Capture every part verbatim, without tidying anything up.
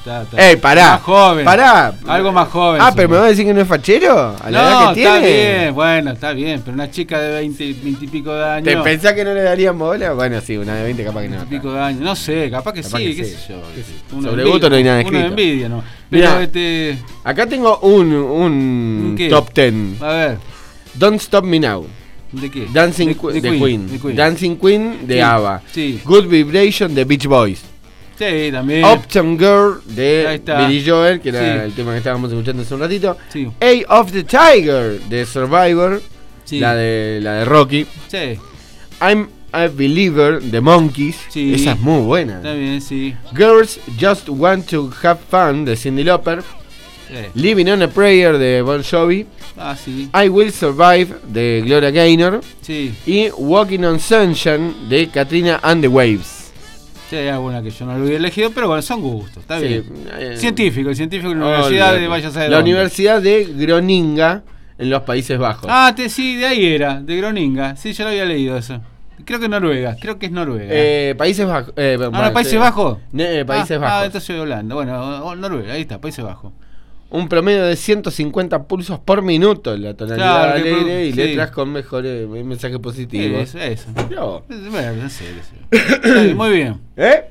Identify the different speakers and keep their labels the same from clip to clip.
Speaker 1: Está, está.
Speaker 2: ¡Ey, pará!
Speaker 1: Más joven.
Speaker 2: ¡Pará!
Speaker 1: Algo más joven.
Speaker 2: Ah, pero me vas a decir que no es fachero. A la
Speaker 1: no,
Speaker 2: edad que tiene.
Speaker 1: está bien, bueno, está bien. Pero una chica de veinte, veinte y pico de años.
Speaker 2: ¿Te pensás que no le darían bola? Bueno, sí, una de veinte capaz que no.
Speaker 1: veinte y pico de años. No sé, capaz que
Speaker 2: Capaz
Speaker 1: sí,
Speaker 2: que
Speaker 1: qué
Speaker 2: sí.
Speaker 1: sé yo.
Speaker 2: ¿Qué sé?
Speaker 1: Uno
Speaker 2: Sobre
Speaker 1: envidia,
Speaker 2: gusto no hay nada
Speaker 1: uno
Speaker 2: escrito.
Speaker 1: envidia, ¿no? Pero
Speaker 2: Mirá,
Speaker 1: este.
Speaker 2: acá tengo un, un
Speaker 1: ¿Qué?
Speaker 2: top ten.
Speaker 1: A ver,
Speaker 2: Don't Stop Me Now.
Speaker 1: ¿de qué?
Speaker 2: Dancing
Speaker 1: de,
Speaker 2: Qu-
Speaker 1: de
Speaker 2: de
Speaker 1: Queen,
Speaker 2: Queen.
Speaker 1: de Queen.
Speaker 2: Dancing Queen de
Speaker 1: Sí,
Speaker 2: ABBA.
Speaker 1: Sí,
Speaker 2: Good Vibration de Beach Boys.
Speaker 1: sí, también.
Speaker 2: Uptown Girl
Speaker 1: Ahí
Speaker 2: de
Speaker 1: está.
Speaker 2: Billy Joel, que era
Speaker 1: Sí.
Speaker 2: el tema que estábamos escuchando hace un ratito.
Speaker 1: Sí,
Speaker 2: Eye of the Tiger de Survivor,
Speaker 1: sí.
Speaker 2: la de la de Rocky.
Speaker 1: Sí,
Speaker 2: I'm a Believer de Monkeys,
Speaker 1: Sí.
Speaker 2: esa es muy buena.
Speaker 1: está bien, sí.
Speaker 2: Girls Just Want to Have Fun de Cyndi Lauper.
Speaker 1: Sí.
Speaker 2: Living on a Prayer de Bon Jovi.
Speaker 1: Ah, sí,
Speaker 2: I Will Survive de Gloria Gaynor.
Speaker 1: sí.
Speaker 2: Y Walking on Sunshine de Katrina and the Waves.
Speaker 1: Sí, hay alguna que yo no lo hubiera elegido, pero bueno, son gustos, está
Speaker 2: Sí,
Speaker 1: bien.
Speaker 2: eh,
Speaker 1: Científico, el científico de la universidad
Speaker 2: olvídate.
Speaker 1: de vaya a saber
Speaker 2: La
Speaker 1: dónde.
Speaker 2: Universidad de Groninga en los Países Bajos.
Speaker 1: Ah, te, sí, de ahí era, de Groninga. Sí, yo lo había leído eso. Creo que Noruega, creo que es Noruega.
Speaker 2: Eh, Países Bajos. Eh,
Speaker 1: ah,
Speaker 2: bueno,
Speaker 1: ¿no, Países
Speaker 2: eh,
Speaker 1: Bajos?
Speaker 2: ne- eh, Países
Speaker 1: ah,
Speaker 2: Bajos.
Speaker 1: Ah, entonces Holanda. Bueno, o- o Noruega, ahí está, Países Bajos.
Speaker 2: Un promedio de ciento cincuenta pulsos por minuto en la tonalidad
Speaker 1: Claro, que
Speaker 2: alegre
Speaker 1: pro-
Speaker 2: y
Speaker 1: sí.
Speaker 2: letras con mejores eh, mensajes positivos.
Speaker 1: Eso, eso.
Speaker 2: No.
Speaker 1: Bueno, no sé, no sé. Está bien, muy bien.
Speaker 2: ¿Eh?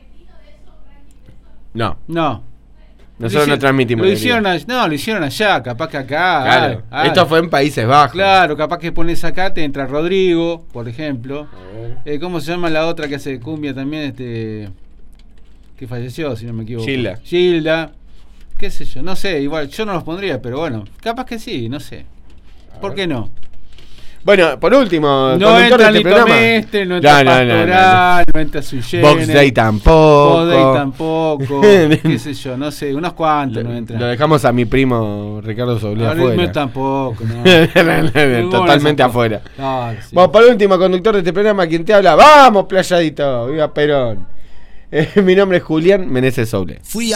Speaker 2: No,
Speaker 1: No.
Speaker 2: nosotros
Speaker 1: Lo
Speaker 2: no
Speaker 1: hicieron-
Speaker 2: transmitimos.
Speaker 1: Lo
Speaker 2: en
Speaker 1: hicieron allá, no, lo hicieron allá, capaz que acá.
Speaker 2: Claro,
Speaker 1: ah, ah,
Speaker 2: esto fue en Países Bajos.
Speaker 1: Claro, capaz que pones acá, te entra Rodrigo, por ejemplo.
Speaker 2: A ver.
Speaker 1: Eh, ¿Cómo se llama la otra que hace cumbia también? Este que falleció, si no me equivoco.
Speaker 2: Gilda.
Speaker 1: Gilda. Qué sé yo, no sé, igual yo no los pondría, pero bueno, capaz que sí, no sé. ¿Por qué no?
Speaker 2: Bueno, por último,
Speaker 1: No
Speaker 2: conductor
Speaker 1: entra
Speaker 2: de este
Speaker 1: Lito
Speaker 2: programa.
Speaker 1: Mestre, no entra
Speaker 2: No, no, no, no, no.
Speaker 1: Pastoral, no entra Suyene.
Speaker 2: Box Day tampoco.
Speaker 1: Box Day tampoco. Qué sé yo, no sé, unos cuantos no
Speaker 2: Lo,
Speaker 1: entran.
Speaker 2: lo dejamos a mi primo Ricardo Soblé
Speaker 1: Arritmia
Speaker 2: afuera.
Speaker 1: tampoco, no.
Speaker 2: Totalmente
Speaker 1: Ninguno de esos-
Speaker 2: afuera.
Speaker 1: Claro, sí.
Speaker 2: Bueno, por último, conductor de este programa, quien te habla, vamos, playadito, viva Perón. Eh, mi nombre es Julián Meneses Soble.
Speaker 3: Fui